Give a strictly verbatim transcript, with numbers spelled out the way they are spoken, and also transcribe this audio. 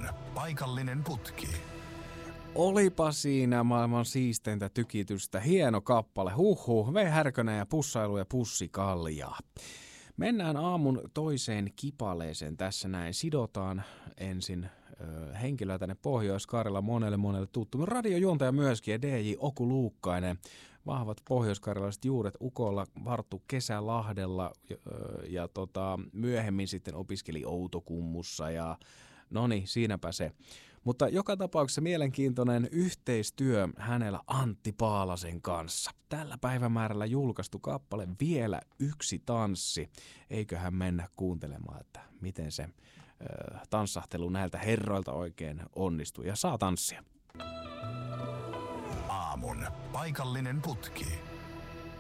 Aamun paikallinen putki. Olipa siinä maailman siisteintä tykitystä. Hieno kappale. Huhhuh. Vei Härkönen ja pussailu ja pussikaljaa. Mennään aamun toiseen kipaleeseen tässä näin. Sidotaan ensin ö, henkilöä tänne Pohjois-Karjalaan, monelle monelle tuttu. Radiojuontaja myöskin ja D J Oku Luukkainen. Vahvat pohjois-karjalaiset juuret Ukolla, Varttu Kesälahdella ja, ja tota, myöhemmin sitten opiskeli Outokummussa ja noni, siinäpä se. Mutta joka tapauksessa mielenkiintoinen yhteistyö hänellä Antti Paalasen kanssa. Tällä päivämäärällä julkaistu kappale Vielä yksi tanssi. Eiköhän mennä kuuntelemaan, että miten se ö, tanssahtelu näiltä herroilta oikein onnistuu. Ja saa tanssia. Aamun paikallinen putki.